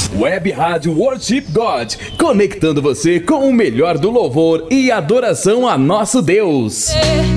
Web Rádio Worship God, conectando você com o melhor do louvor e adoração a nosso Deus.